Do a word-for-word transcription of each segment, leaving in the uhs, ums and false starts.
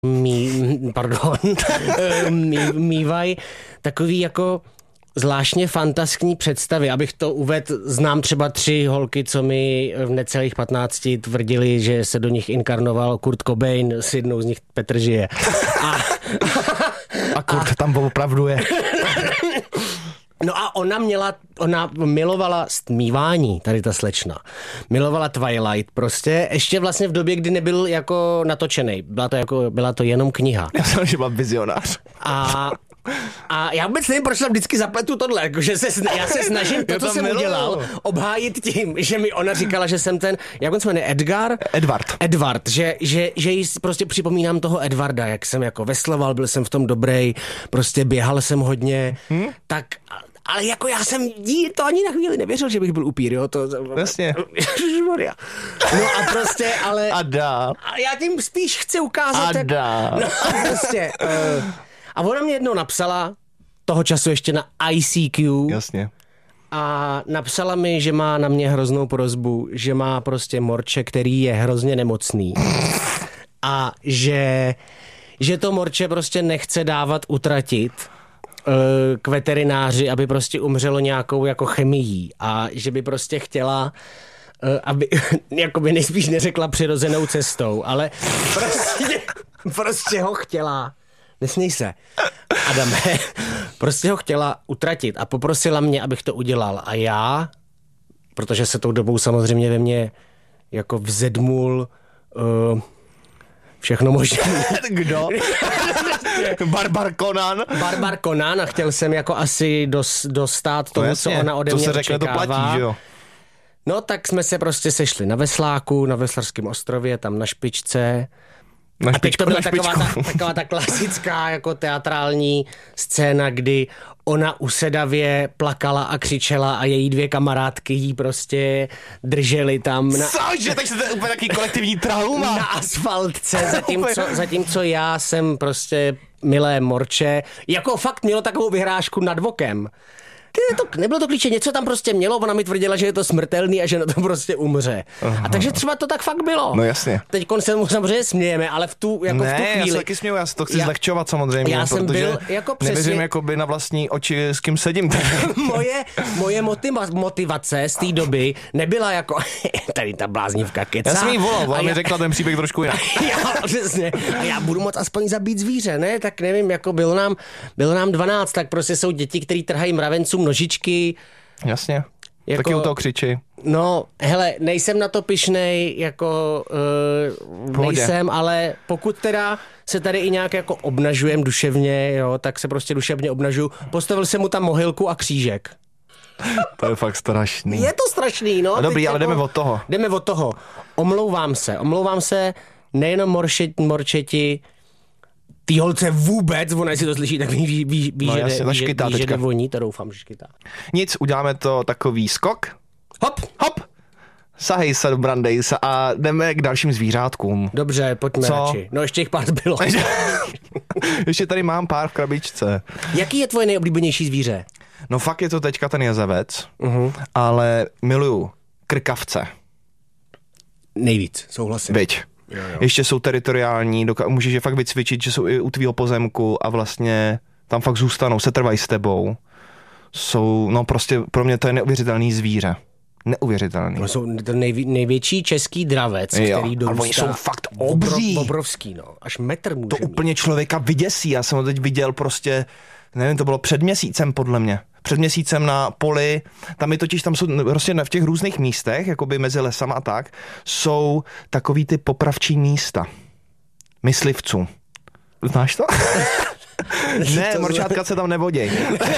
mý, pardon, mý, mývaj takový jako zvláštně fantaskní představy. Abych to uvedl, znám třeba tři holky, co mi v necelých patnácti tvrdili, že se do nich inkarnoval Kurt Cobain, s jednou z nich Petr žije. A, a Kurt a, tam opravdu je. No a ona měla, ona milovala stmívání, tady ta slečna. Milovala Twilight prostě, ještě vlastně v době, kdy nebyl jako natočenej. Byla to, jako, byla to jenom kniha. Já jsem, že byla vizionář. A A já vůbec nevím, proč tam vždycky zapletu tohle, jako, že se, já se snažím to, co jsem miluju. udělal, obhájit tím, že mi ona říkala, že jsem ten, jak on se jmenuje, Edgar? Edward. Edward, že, že, že jí prostě připomínám toho Edwarda, jak jsem jako vesloval, byl jsem v tom dobrý, prostě běhal jsem hodně, hmm? tak... Ale jako já jsem jí to ani na chvíli nevěřil, že bych byl upír, jo, to... Jasně. Ježišmarja. No a prostě, ale... A dá. A já tím spíš chci ukázat... A dá. Jak, no prostě... Uh, a ona mě jednou napsala, toho času ještě na I C Q. Jasně. A napsala mi, že má na mě hroznou prosbu, že má prostě morče, který je hrozně nemocný. A že, že to morče prostě nechce dávat utratit k veterináři, aby prostě umřelo nějakou jako chemií a že by prostě chtěla, aby, jakoby nejspíš neřekla přirozenou cestou, ale prostě, prostě ho chtěla, nesměj se, Adame, prostě ho chtěla utratit a poprosila mě, abych to udělal a já, protože se tou dobou samozřejmě ve mně jako vzedmul uh, všechno možné. Kdo? Barbar Conan. Barbar Conan a chtěl jsem jako asi dos, dostat tomu, no co ona ode mě to se řekne, očekává. To platí, že jo? No tak jsme se prostě sešli na Vesláku, na Veslařském ostrově, tam na špičce. Na a teď to byla špičku, taková ta, taková ta klasická jako teatrální scéna, kdy ona usedavě plakala a křičela a její dvě kamarádky jí prostě držely tam na... Cože, takže to je úplně takový kolektivní trauma. Na asfaltce, zatímco, zatímco já jsem prostě milé morče, jako fakt mělo takovou vyhrášku nad vokem. To, nebylo to klíče, něco tam prostě mělo, ona mi tvrdila, že je to smrtelný a že na to prostě umře. Aha. A takže třeba to tak fakt bylo. No jasně. Teď se mu samozřejmě smějeme, ale v tu, jako ne, v tu chvíli... Ne, já se taky směju, já se to chci já, zlehčovat samozřejmě. Já jsem byl jako přesně... Nevěřím jakoby na vlastní oči, s kým sedím. moje moje motiva, motivace z té doby nebyla jako tady ta bláznivka kecá. Já jsem jí volal, ona mi já... řekla ten příběh trošku jinak. já, přesně. A já budu moc aspoň zabít zvíře, ne? Tak nevím, jako bylo nám, bylo nám dvanáct, tak prostě jsou děti, který trhají mravencům nožičky. Jasně. Jako, taky u toho křičí. No, hele, nejsem na to pyšnej, jako uh, nejsem, ale pokud teda se tady i nějak jako obnažujem duševně, jo, tak se prostě duševně obnažuju. Postavil jsem mu tam mohylku a křížek. To je fakt strašný. Je to strašný, no. A dobrý, ale jako, jdeme od toho. Jdeme od toho. Omlouvám se, omlouvám se nejenom moršet, morčeti, tý holce vůbec, ona si to slyší, tak ví, ví, ví, no, že, jasně, ví, ví, ví že jde voní, to doufám, že škytá. Nic, uděláme to takový skok. Hop, hop. Sahej se, brandej se a jdeme k dalším zvířátkům. Dobře, pojďme Co? radši. No ještě jich pár zbylo. Ještě tady mám pár v krabičce. Jaký je tvoje nejoblíbenější zvíře? No fakt je to teďka ten jezevec, uh-huh. ale miluju krkavce. Nejvíc, souhlasím. Byť. Jo, jo. Ještě jsou teritoriální, doka- můžeš je fakt vycvičit, že jsou i u tvýho pozemku a vlastně tam fakt zůstanou, se trvají s tebou. Jsou, no prostě pro mě to je neuvěřitelný zvíře. Neuvěřitelný. No jsou ten nejvě- největší český dravec, jo, který dorůstá. Ale oni jsou fakt obří. Obrov, obrovský, no. Až metr může To mít. úplně člověka vyděsí. Já jsem ho teď viděl prostě, nevím, to bylo před měsícem podle mě. Před měsícem na poli, tam je totiž, tam jsou prostě v těch různých místech, jakoby mezi lesama a tak, jsou takový ty popravčí místa. Myslivců. Znáš to? Ne, morčátka se tam nevoděj.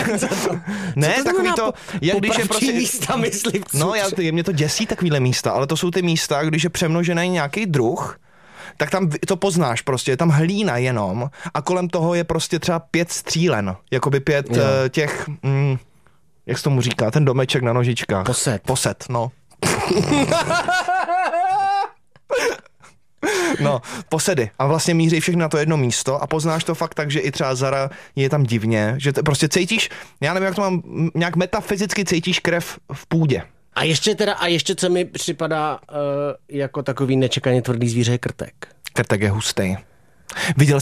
Ne, to takový to, jak když je prostě místa myslivců. No, já, mě to děsí takovýhle místa, ale to jsou ty místa, když je přemnožený nějaký druh, tak tam to poznáš prostě, je tam hlína jenom a kolem toho je prostě třeba pět střílen, jakoby pět uh, těch, mm, jak se tomu říká, ten domeček na nožičkách. Posed. Posed, no. No, posedy. A vlastně míří všechny na to jedno místo a poznáš to fakt tak, že i třeba Zara je tam divně, že to prostě cítíš, já nevím, jak to mám, nějak metafyzicky cítíš krev v půdě. A ještě teda, a ještě co mi připadá uh, jako takový nečekaně tvrdý zvíře je krtek. Krtek je hustý. Viděl